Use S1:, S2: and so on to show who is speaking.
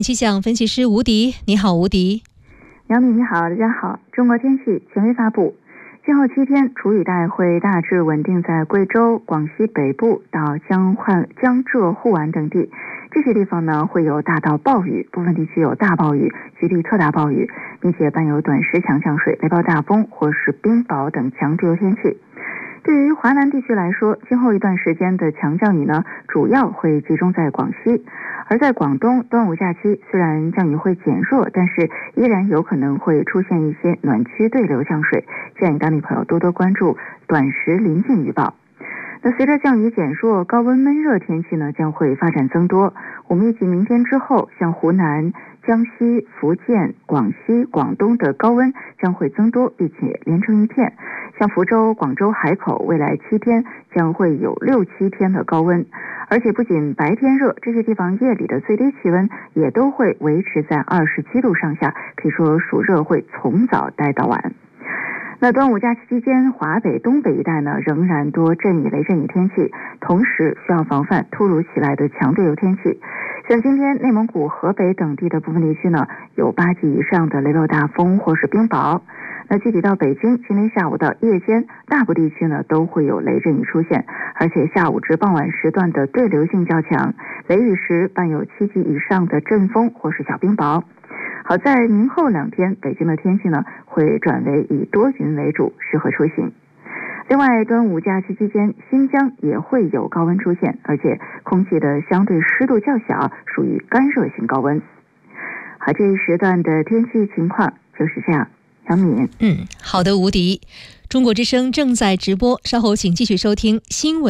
S1: 气象分析师吴迪，你好，吴迪。
S2: 杨米你好，大家好。中国天气权威发布，今后7天楚雨带会大致稳定在贵州、广西北部到江浙沪皖等地，这些地方呢会有大到暴雨，部分地区有大暴雨、局地特大暴雨，并且伴有短时强降水、雷暴大风或是冰雹等强对流天气。对于华南地区来说，今后一段时间的强降雨呢，主要会集中在广西。而在广东，端午假期虽然降雨会减弱，但是依然有可能会出现一些暖区对流降水，建议当地朋友多多关注短时临近预报。那随着降雨减弱，高温闷热天气呢将会发展增多。我们预计明天之后，像湖南、江西、福建、广西、广东的高温将会增多，并且连成一片。像福州、广州、海口，未来7天将会有6-7天的高温，而且不仅白天热，这些地方夜里的最低气温也都会维持在27度上下，可以说暑热会从早待到晚。那端午假期期间，华北、东北一带呢仍然多阵雨、雷阵雨天气，同时需要防范突如其来的强对流天气。像今天内蒙古、河北等地的部分地区呢，有8级以上的雷暴大风或是冰雹。那具体到北京，今天下午到夜间，大部地区呢都会有雷阵雨出现，而且下午至傍晚时段的对流性较强，雷雨时伴有7级以上的阵风或是小冰雹。好在明后2天，北京的天气呢会转为以多云为主，适合出行。另外，端午假期期间，新疆也会有高温出现，而且空气的相对湿度较小，属于干热性高温。好，这一时段的天气情况就是这样。杨敏，
S1: 好的，吴迪。中国之声正在直播，稍后请继续收听新闻。